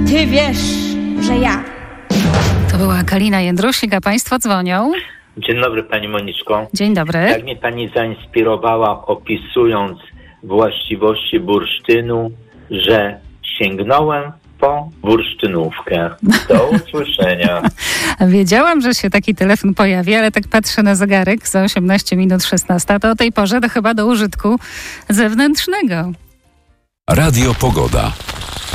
Ty wiesz, że ja. To była Kalina Jędrusik, a państwo dzwonią. Dzień dobry, pani Moniczko. Dzień dobry. Jak mnie pani zainspirowała, opisując właściwości bursztynu, że sięgnąłem po bursztynówkę. Do usłyszenia. Wiedziałam, że się taki telefon pojawi, ale tak patrzę na zegarek, za 18 minut 16, to o tej porze to chyba do użytku zewnętrznego. Radio Pogoda.